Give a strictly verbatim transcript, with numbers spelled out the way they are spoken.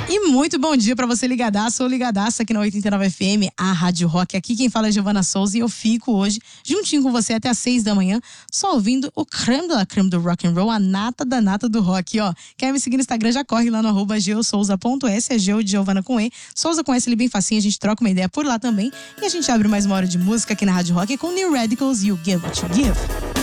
E muito bom dia pra você ligadaço ou ligadaça aqui na oitenta e nove F M, a Rádio Rock. Aqui quem fala é Giovana Souza e eu fico hoje juntinho com você até às seis da manhã, só ouvindo o creme de la creme do rock and roll, a nata da nata do rock, ó. Quer me seguir no Instagram, já corre lá no arroba geosouza ponto s, é Geo de Giovana com E. Souza com S, ele bem facinho, a gente troca uma ideia por lá também. E a gente abre mais uma hora de música aqui na Rádio Rock com New Radicals e o Give What You Give.